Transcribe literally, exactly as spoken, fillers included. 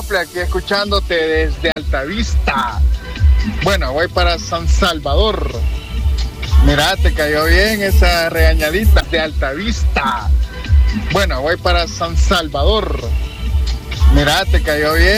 cumple, aquí escuchándote desde Altavista. Bueno, voy para San Salvador. Mira, te cayó bien esa regañadita de Altavista. Bueno, voy para San Salvador. Mira, te cayó bien.